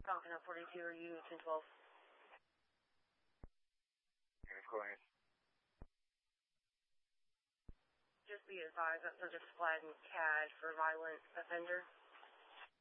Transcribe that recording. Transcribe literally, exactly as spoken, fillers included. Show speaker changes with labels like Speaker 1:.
Speaker 1: Falcon up forty-two, are you ten twelve?
Speaker 2: Unit calling in.
Speaker 1: Just be advised that they're just flagging C A D for violent offender.